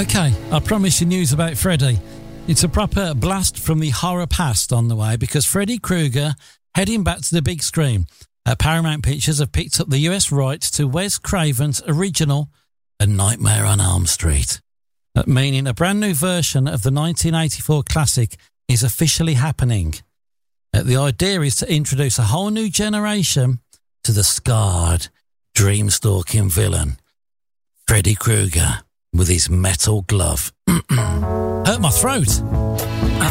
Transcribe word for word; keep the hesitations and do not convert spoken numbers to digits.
OK, I promise you news about Freddy. It's a proper blast from the horror past on the way because Freddy Krueger heading back to the big screen. Uh, Paramount Pictures have picked up the U S rights to Wes Craven's original A Nightmare on Elm Street, uh, meaning a brand new version of the nineteen eighty-four classic is officially happening. Uh, the idea is to introduce a whole new generation to the scarred, dream-stalking villain, Freddy Krueger, with his metal glove. Hurt my throat.